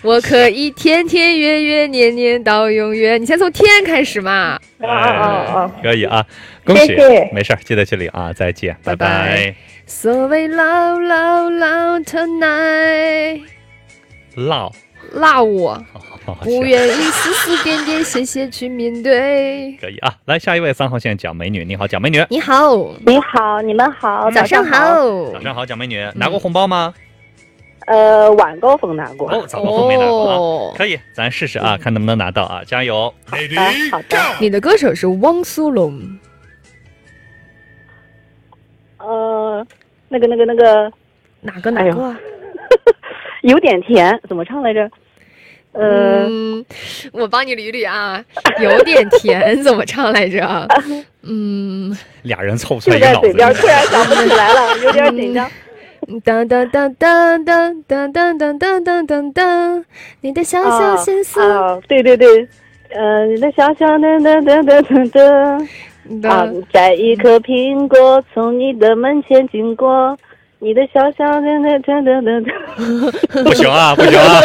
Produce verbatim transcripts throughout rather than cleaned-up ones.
我可以天天月月年年到永远。你先从天开始嘛。 啊啊啊！ 可以啊，恭喜， 谢谢没事儿，记得去领啊，再见，拜拜拜所谓 love love love tonight， 唠辣我， 好不愿意丝丝点点线线去面对。 可以啊，来下一位三号线蒋美女，你好，蒋美女。 你好， 你好，你们好， 早上好。 好。 早上好，蒋美女，拿过红包吗？ 呃，晚高峰拿过。 哦，早高峰没拿过啊。 哦可以，咱试试啊，看能不能拿到啊，加油。 好的，好的。 你的歌手是汪苏泷。 呃，那个那个那个， 哪个哪个啊？ 有点甜，怎么唱来着？呃， 嗯，我帮你捋捋啊，有点甜，怎么唱来着？嗯， 俩人凑出就来一个脑子。 在嘴边，突然想不起来了，有点紧张。 当当当当当当当当当当当当，你的小小心思啊，对对对，呃，你的小小的的的的的的啊，摘一颗苹果从你的门前经过。你的小小的的的的的的， 不行啊，不行啊！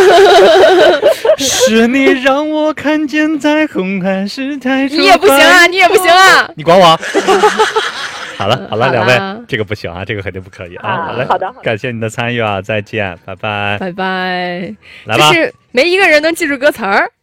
是你让我看见彩虹，还是太你也不行啊，你也不行啊！ 你管我？好了好了， 好两位啦， 这个不行啊，这个肯定不可以啊！ 啊好嘞， 好的好的感谢你的参与啊，再见，拜拜， 拜拜。 来吧就。是没一个人能记住歌词儿。